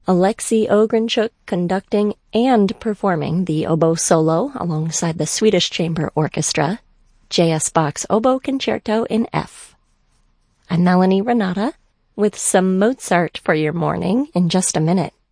Alexei Ogrenchuk conducting and performing the oboe solo alongside the Swedish Chamber Orchestra, J.S. Bach's Oboe Concerto in F. I'm Melanie Renata with some Mozart for your morning in just a minute.